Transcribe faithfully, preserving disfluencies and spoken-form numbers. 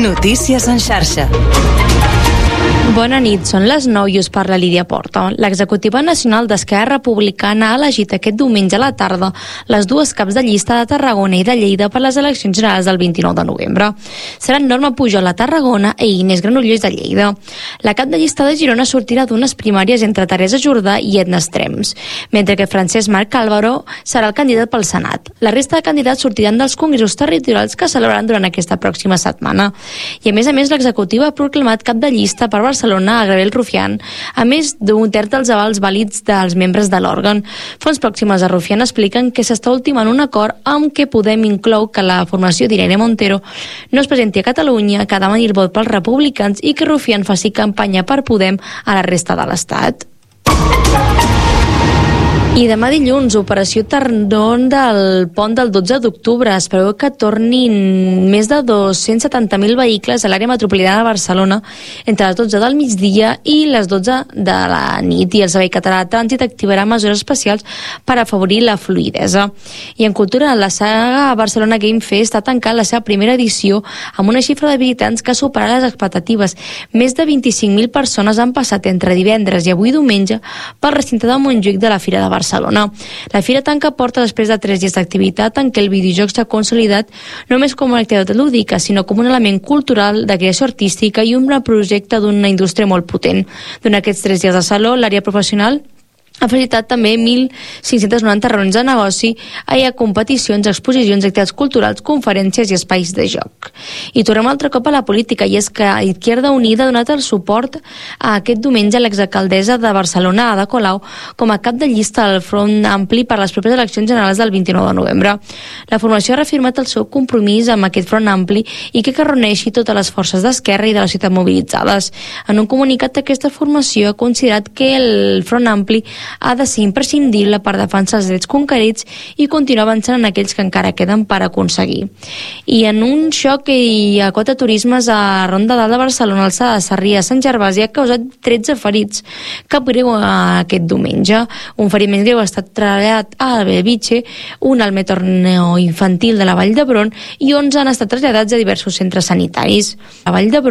Notícies en xarxa. Bona nit, són les nou i us parla Lídia Porta. L'executiva nacional d'Esquerra Republicana ha elegit aquest diumenge a la tarda les dues caps de llista de Tarragona i de Lleida per les eleccions generals del vint-i-nou de novembre. Seran Norma Pujol a Tarragona i Inés Granollers de Lleida. La cap de llista de Girona sortirà d'unes primàries entre Teresa Jordà i Edna Estrems, mentre que Francesc Marc Álvaro serà el candidat pel Senat. La resta de candidats sortiran dels congressos territorials que celebraran durant aquesta pròxima setmana. I a més a més, l'executiva ha proclamat cap de llista per Barcelona a Gabriel Rufián, a més d'un terç dels avals vàlids dels membres de l'òrgan. Fonts pròximes a Rufián expliquen que s'està ultimant un acord amb què Podem inclou que la formació d'Irene Montero no es presenti a Catalunya, que demani el vot pels republicans i que Rufián faci campanya per Podem a la resta de l'Estat. I demà dilluns, operació Tardon del pont del dotze d'octubre. Es preveu que tornin més de dos-cents setanta mil vehicles a l'àrea metropolitana de Barcelona entre les dotze del migdia i les dotze de la nit, i el Servei Català de Trànsit activarà mesures especials per afavorir la fluïdesa. I en cultura, la saga Barcelona Game Fest ha tancat la seva primera edició amb una xifra de visitants que ha superat les expectatives. Més de vint-i-cinc mil persones han passat entre divendres i avui diumenge pel recinte de Montjuïc de la Fira de Barcelona. Barcelona. La fira tanca porta després de tres dies d'activitat en què el videojoc s'ha consolidat només com una activitat lúdica, sinó com un element cultural de creació artística i un projecte d'una indústria molt potent. Durant aquests tres dies de saló, l'àrea professional ha facilitat també mil cinc-cents noranta reunions de negoci, hi ha competicions, exposicions, activitats culturals, conferències i espais de joc. I tornem altre cop a la política, i és que Izquierda Unida ha donat el suport a aquest diumenge a l'exalcaldessa de Barcelona, Ada Colau, com a cap de llista al Front Ampli per les properes eleccions generals del vint-i-nou de novembre. La formació ha reafirmat el seu compromís amb aquest Front Ampli i que reuneixi totes les forces d'esquerra i de la ciutat mobilitzades. En un comunicat, aquesta formació ha considerat que el Front Ampli ha de ser imprescindible per defensar els drets conquerits i continuar avançant en aquells que encara queden per aconseguir. I en un xoc i a quatre turismes a Ronda Dalt de Barcelona, Alçada de Sarrià, Sant Gervasi, ha causat tretze ferits. Cap greu aquest diumenge. Un ferit més greu ha estat traslladat a Bellvitge, un al Metorneo Infantil de la Vall d'Hebron i onze han estat traslladats a diversos centres sanitaris. A Vall d'Hebron